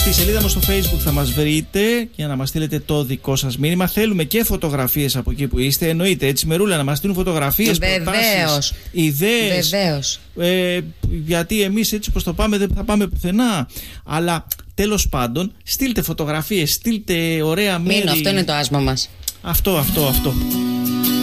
Στη σελίδα μας στο Facebook θα μας βρείτε για να μας στείλετε το δικό σας μήνυμα. Θέλουμε και φωτογραφίες από εκεί που είστε. Εννοείται, έτσι, Μερούλα, να μας στείλουν φωτογραφίες, προτάσεις, ιδέες. Βεβαίως. Γιατί εμείς έτσι πως το πάμε δεν θα πάμε πουθενά. Αλλά τέλος πάντων, στείλτε φωτογραφίες, στείλτε ωραία μέρη. Αυτό είναι το άσμα μας. Αυτό.